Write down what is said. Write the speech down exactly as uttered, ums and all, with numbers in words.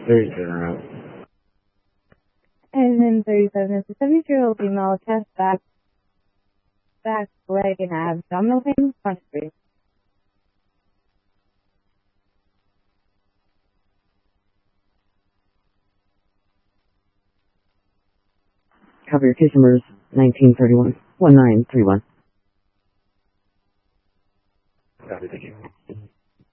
thirty-seven route. And then thirty-seven is a seventy-two-year-old female, chest, back, back, leg, and abdominal pain, front three. Cover your case numbers nineteen thirty-one, one nine three one. Copy, thank you.